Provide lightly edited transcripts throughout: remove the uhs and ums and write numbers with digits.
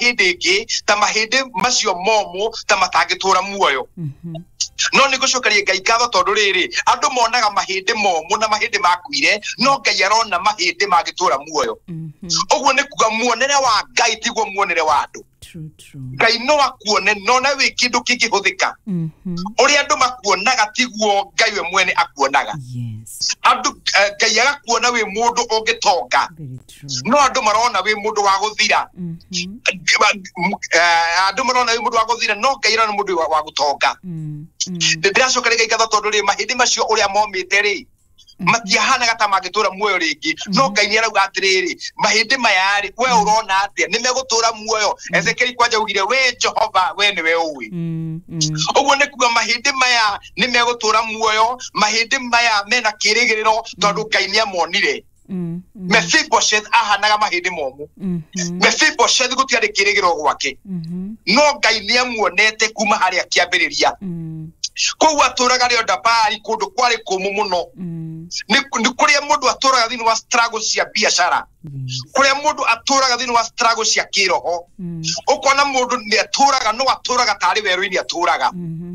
mahindi ingi ta mahindi macio momo ta matangitura muoyo no ni gucokeria Ngai ngatho tondu riri andu monaga mahindi momo na mahindi makuire no Ngai arona mahindi magitura muoyo uguo ni kuga muonere wa Ngai tiguo muonere wa andu Ngai no akuone nona wi kindu kingihuthika uri andu makuonaga tiguo Ngai we mwene akuonaga andu Ngai agakuona wi mundu ungitonga no andu marona wi mundu wa guthira andu marona wi mundu wa guthira no Ngai arona mundu wa gutonga ndiracokeria Ngai ngatho tondu ri mahindi macio uria momite ri matiahana gata magitura muoyo ringi no Ngai ni arauga atiriri mahindi maya ri we urona atia ni megutura muoyo Ezekiel kwanja ugire we Jehova we ni we uwi uguo ni kuga mahindi maya ni megutura muoyo mahindi maya mena kirigiriro tondu Ngai ni amonire Mephibosheth ahanaga mahindi momo Mephibosheth gutiari kirigiro gwake no Ngai ni amuonete kuma haria kiambiriria ko waturaga rio ndabari kundu kwari kumu muno ni kuria mundu aturaga thini wa struggle cia biashara kuria mundu aturaga thini wa struggle cia kiroho ukona mundu ni aturaga no aturaga tari weru-ini aturaga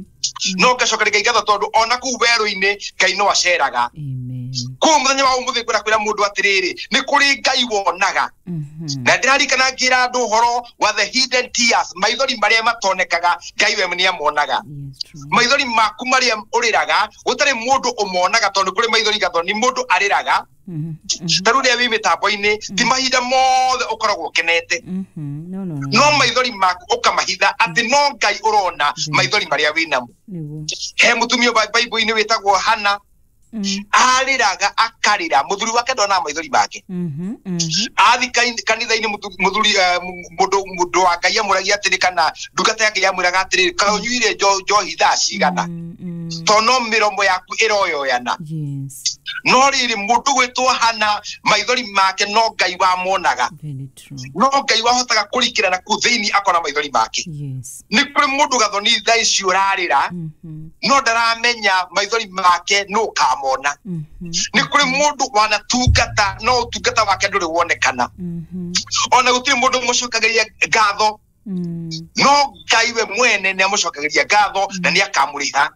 no ngacokeria Ngai ngatho tondu ona ku weru-ini Ngai no aceraga ko muthenya wa umuthi kwira mundu atiriri ni kuri Ngai wonaga na ndirarikana ngira andu horo wa the hidden tears maithori maria matonekaga Ngai we ni amonaga maithori maku maria uriraga gutari mundu umonaga tondu kuri maithori gatho ni mundu ariraga taru ria wi mitambo-ini ti mahinda mothe ukoragwo kenete no maithori maku ukamahitha ati no Ngai urona maithori maria winamo he mutumio Bible-ini witagwo Hana ariraga akarira muthuri wake ndona maithori make athi kanitha-ini muthuri mundu wa Ngai amuragia atiri kana ndungata yake yamwiraga atiri kaunyuire njohi thaa cigana tono miromo yaku iroyoyana no riri mundu gwitwo Hana maithori make no Ngai wamonaga no Ngai wahotaga kurikira na ku thiini akona maithori make ni kuri mundu gathoni thaa ici urarira no ndaramenya maithori make no kamona ni kuri mundu wanatungata no utungata wake nduri wonekana ona gutiri mundu mucokageria ngatho no Ngai we mwene ni amucokageria ngatho na ni akamuriha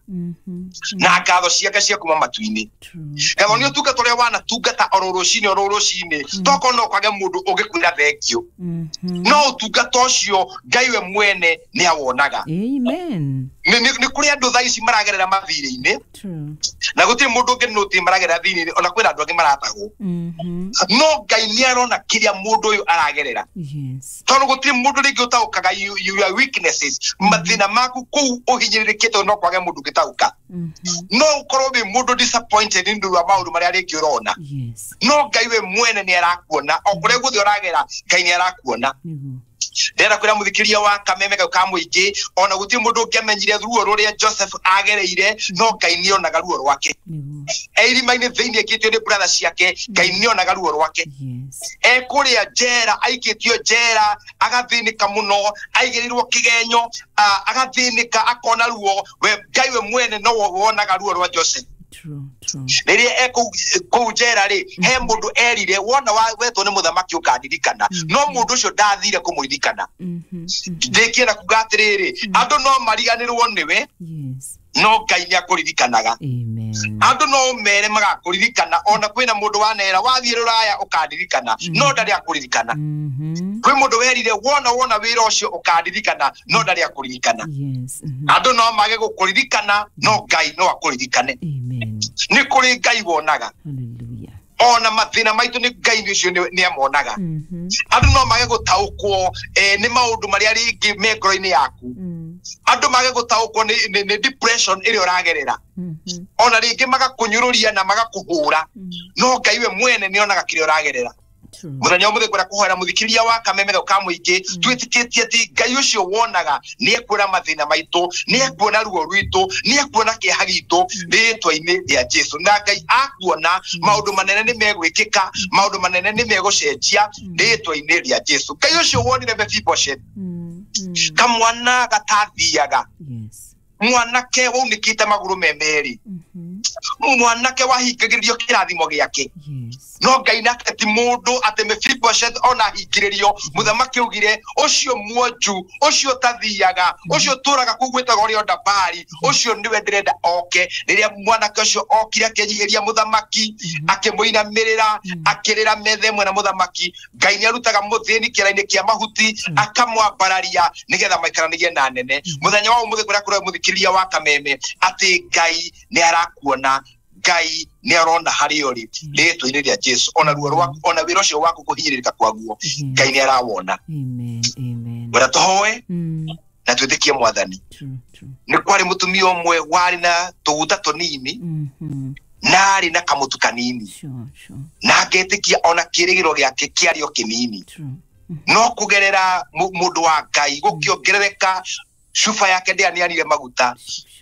na ngatho ciake cia kuma matu-ini ngatho ni utungata uria wanatungata oro-rucini toko no kwage mundu ungikwira thengio no utungata ucio Ngai we mwene ni awonaga amen ni kuri andu thaa ici maragerera mathire-ini na gutiri mundu ungi nuti maragerera thini ona kwira andu angi maratagwo no Ngai ni arona kiria mundu uyu aragerera tondu gutiri mundu ringi utaukaga your weaknesses mathina maku kuu uhinyiririkite no kwage mundu ngitauka no ukorwo wi mundu disappointed ndu wa maundu maria ringi urona no Ngai we mwene ni arakuona o kuria guthi uragera Ngai ni arakuona ndera kwira muthikiria wa kameme ka muingi ona guti mundu ungiamenyire ruo ruria Joseph agereire no Ngai ni onaga ruo rwake eirima-ini thiini ekitio ni brother ciake Ngai ni onaga ruo rwake kuria njera aikitio njera agathinika muno aigirirwo kigenyo agathinika akona ruo we Ngai we mwene no wonaga ruo rwa Joseph riria ku njera ri he mundu erire wona wetwo ni muthamaki ukandirikana no mundu ucio ndathire kumuririkana ndikienda kuga atiriri andu no mariganirwo niwe no Ngai ni akuririkanaga andu no mere magakuririkana ona kwina mundu wanera wathie ruraya ukandirikana no ndari akuririkana kwi mundu werire wona wira ucio ukandirikana no ndari akuririkana andu no mage gukuririkana no Ngai no akuririkane ni kuri Ngai wonaga ona mathina maitu ni Ngai ucio ni amonaga andu no mage gutaukwo ni maundu maria ringi mekoro-ini yaku andu mage gutaukwo ni depression iri uragerera ona ringi magakunyururia na magakuhura no Ngai we mwene ni onaga kiri uragerera muthenya umuthe kwira kuhoera muthikiria wa kameme ka muingi twitikitie ati Ngai ucio wonaga ni ekwira mathina maitu ni ekuona ruo rwitu ni ekuona kieha gitu ritwa-ini ria Jesu na Ngai akuona maundu manene ni megwikika maundu manene ni megucenjia ritwa-ini ria Jesu Ngai ucio wonire Mephibosheth kamwana gatathiaga mwanake waunikite maguru memeri mwanake wahingagiririo kirathimo giake no Ngai nake ti mundu ate Mephibosheth ona hingiririo muthamaki ugire ucio muonju ucio tathiaga ucio turaga kugweta gorio ndabari ucio niwe ndirenda oke riria mwanake ucio okire akenyihiria muthamaki akimuinamirira akirira methe mwe na muthamaki Ngai ni arutaga muthini kiraini kia mahuti akamwambararia nigetha maikaranigie na nene muthenya wa umuthi kuria kuria muthikiria wa Kameme ati Ngai ni arakuona Ngai ni arona hari ori ritwa-ini ria Jesu ona ruo rwaku ona wira ucio waku kuhinyiririka kwaguo Ngai ni arawona. Amen. Wera tohoe na twitikie Mwathani. Ni kwari mutumia umwe wari na tuguta tunini na ari na kamutu kanini na agetikia ona kirigiro giake kiario kinini no kugerera mundu wa Ngai gukiongerereka shufa yake ndianianire maguta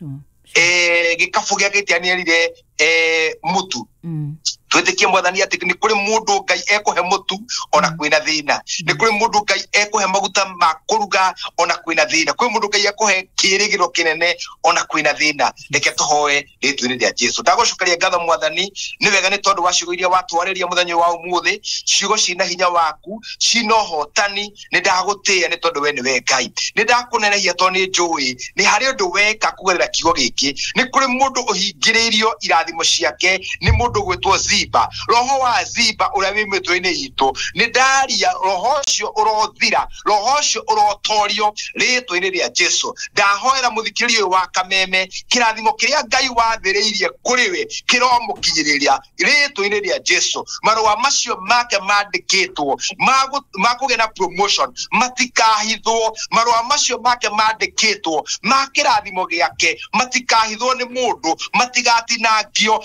gikafu giake ndianianire mutu twitikie Mwathani ati ni kuri mundu Ngai ekuhe mutu ona kwina thina ni kuri mundu Ngai ekuhe maguta ma kuruga ona kwina thina kuri mundu Ngai ekuhe kirigiro kinene ona kwina thina reke tuhoe ritwa-ini ria Jesu ndagucukaria ngatho Mwathani ni wega ni tondu wa ciugo iria watwariria muthenya wa umuthi ciugo cina hinya waku cina hotani ni ndagutia ni tondu we ni we Ngai ni ndakunenehia tondu ni njui ni hari undu weka kugerera kiugo giki ni kuri mundu uhingiririo irathimo ciake ni mundu gwitwo Ziba roho wa Ziba uria wi mitwe-ini itu ni ndaria roho ucio urothira roho ucio urotorio ritwa-ini ria Jesu ndahoera muthikirio wa Kameme kirathimo kiria Ngai wathiriirie kuri we kiromukinyiriria ritwa-ini ria Jesu marua macio make mandikitwo makugena promotion matikahithwo marua macio make mandikitwo makirathimo giake matikahithwo ni mundu matigatinangio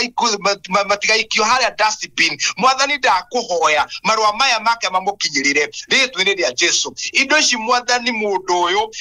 matigaikio haria dustbin Mwathani ndakuhoya marua maya make mamukinyirire ritwa-ini ria Jesu indo ici Mwathani mundu uyu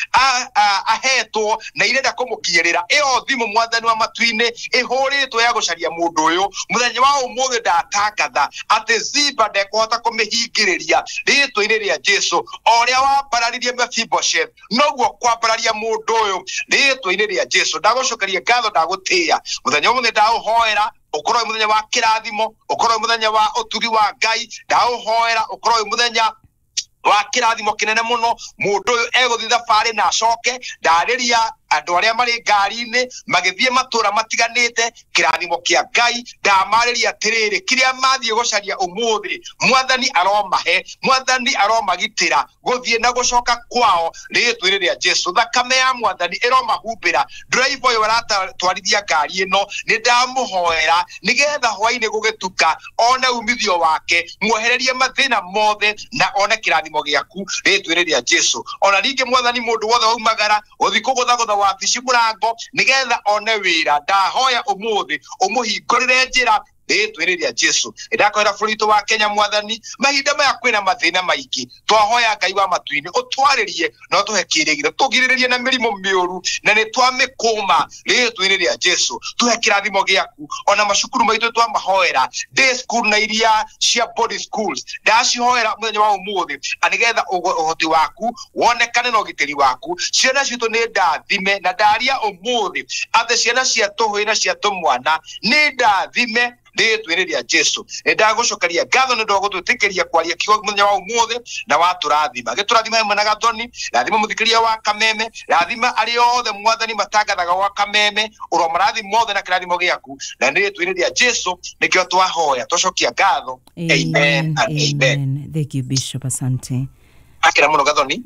ahetwo na irenda kumukinyirira iyo thimu Mwathani wa matu-ini ihuritwo ya gucaria mundu uyu muthenya wa umuthi ndatangatha ati Ziba ndekuhota kumihingiriria ritwa-ini ria Jesu oria wambararirie Mephibosheth noguo kwambararia mundu uyu ritwa-ini ria Jesu ndagucokeria ngatho ndagutia muthenya umuthi ndauhoera ukorwo muthenya wa kirathimo ukorwo muthenya wa utugi wa Ngai ndauhoera ukorwo muthenya wa kirathimo kinene muno mundu uyu eguthi thabari na acoke ndariria andu aria mari ngari-ini magithie matura matiganite kirathimo kia Ngai ndamariria atiriri kiria mathie gucaria umuthi Mwathani aromahe Mwathani aromagitira guthie na gucoka kwao ritwa-ini ria Jesu thakame ya Mwathani iromahumbira driver uyu aratwarithia ngari ino ni ndamuhoera nigetha hwaini gugituka ona umithio wake muohererie mathina mothe na ona kirathimo giaku ritwa-ini ria Jesu ona ninge Mwathani mundu wothe umagara uthi kugutha wabici murango nigetha one wira ndahoya umuthi umuhingurire njira ritwa-ini ria Jesu ndakwira burito wa Kenya Mwathani mahinda maya kwina mathina maingi twahoya Ngai wa matu-ini utwaririe no tuhe kirigiro tugiriririe na mirimo miuru na ni twamikuma ritwa-ini ria Jesu tuhe kirathimo giaku ona macukuru maitu twamahoera day school na iria cia body schools ndacihoera muthenya wa umuthi anigetha uhoti waku wonekane na ugitiri waku ciana citu ni ndathime na ndaria umuthi ate ciana cia tuhui na cia tumwana ni ndathime ritwa-ini ria Jesu ndagucokeria ngatho ni ndogo twitikiria kwaria kiugo muthenya wa umuthi na waturathima giturathima mwe na Gathoni rathima muthikiria wa Kameme rathima ari othe Mwathani matangathaga wa Kameme uromarathima mothe na kirathimo giaku na ritwa-ini ria Jesu nikio twahoya twacokia ngatho amen and amen. Thank you Bishop, asante akira muno Gathoni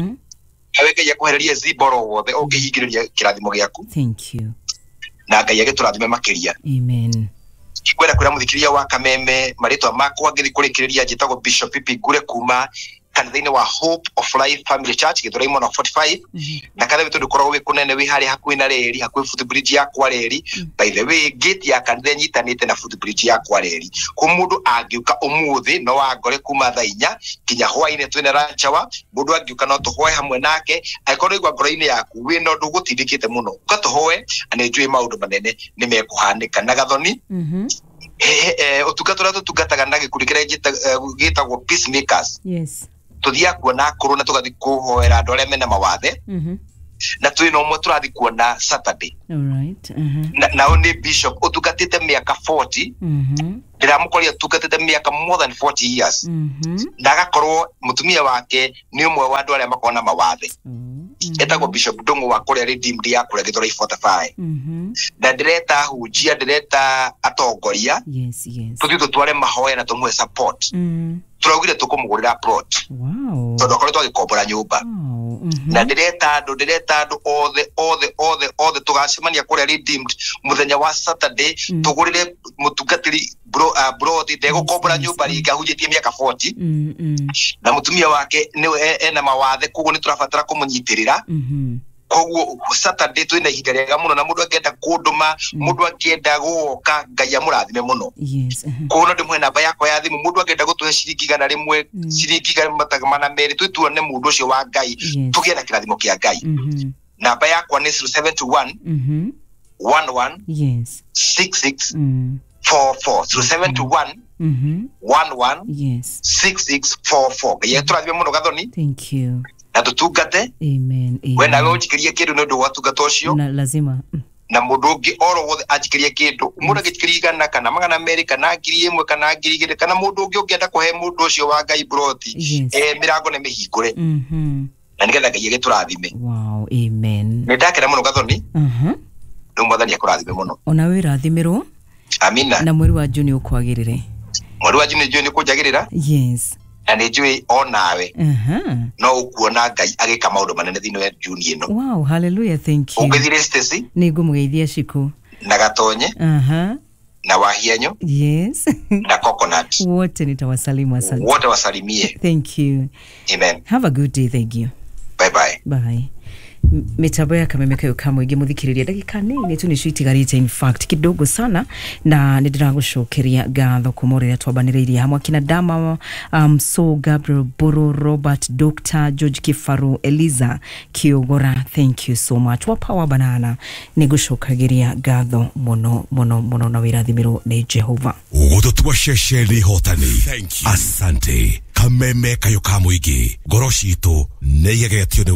aweke ya kuhereria ziboro wothe ukihingiriria kirathimo giaku thank you na Ngai agiturathime makiria amen. Kwenda kwira muthikiria wa Kameme maritwa makwa ngithi kurikiriria njitagwo Bishop Pipi Ngure kuma kanitha-ini wa Hope of Life Family Church Githuraimo na 45 na kanitha witu ndukoragwo wi kunene wi hari hakuhi na reri hakuhi footbridge ya Kwareri by the way gate ya kanitha nyitanite na footbridge ya Kwareri ku mundu angiuka umuthi no wangore kuma thaa 4 kinya hwaine twina ranchawa mundu angiuka no tuhoe hamwe nake aikorwo igwa ngoro-ini yaku wi no ndugutindikite muno ukatuhoe anenjui maundu manene ni mekuhanika na Gathoni utungata tutungataga na gikundi kiria gitagwo Peacemakers yes tuthia kuona corona tugathi kuhoera andu aria mena mawathe na twina umwe turathi kuona Saturday all right na oni Bishop utungatite miaka 40 ndiramukoria tugatete miaka more than 40 years ndagakorwo mutumia wake ni umwe wa andu aria makona mawathe etagwo Bishop Ndungu wa kuria Redeemed ya kuria Githora 45 na ndireta hujia ndireta atongoria tuthi tutware mahoya na tumwe support turaugire tukumugurira plot tondu korwo twagikombora nyumba na ndireta andu othe tugacemania kuria Redeemed muthenya wa Saturday tugurire mutungatiri broti ndegukombora nyumba ringa hujitie miaka 40 na mutumia wake ni ena mawathe koguo ni turabatara kumunyitirira koguo Saturday twina ihinda riega muno na mundu angenda kunduma mundu angenda guoka Ngai amurathime muno koguo ndimwe namba yakwa ya thimu mundu angenda gutuhe ciringi 100 ciringi 200 twituone mundu ucio wa Ngai tugie na kirathimo kia Ngai namba yakwa ni 0721 11 66 44 0721 11 6644 Ngai turathime muno gathoni. Thank you. Na tutungate amen wena we ujikirie kindu no ndo watungata ucio na lazima na mundu ungi oro wothe ajikirie kindu mundu agikirigana kana magana America na 1,000 kana 2,000 kana mundu ungi ungienda kuhe mundu ucio wa Ngai broti mirango ne mihingure na nigetha Ngai agiturathime. Wow, amen. Nindakira muno gathoni ndo mwathani akurathime muno ona we rathimirwo. Amina. Na mweri wa Juni ukwagirire. Mweri wa Juni kujagirira. Yes. Na nijui onawe no ukuona Ngai agika maundu manene thini wa Juni ino. Wow, hallelujah, thank you. Ungithire Stacy nigumugeithia Shiku na Gatonye na Wahianyo yes na Coconut wote nitawasalimu. Asante wote wasalimie. Thank you. Amen. Have a good day. Thank you. Bye bye. Bye. Mitambo ya Kamemeka Yukamwe muthikiriria dakika nini tu nicitigarite in fact kidogo sana na nindiragucokeria ngatho kumorera twabaniriirie hamwe kina Dama so Gabriel Buru Robert Dr. George Kifaru Eliza Kiogora. Thank you so much. Wa Power Banana nigucokagiria ngatho muno na wirathimiro ni Jehova ugututua shesheni hotani. Asante Kamemeka Yukamwe ngoro citu neigegetio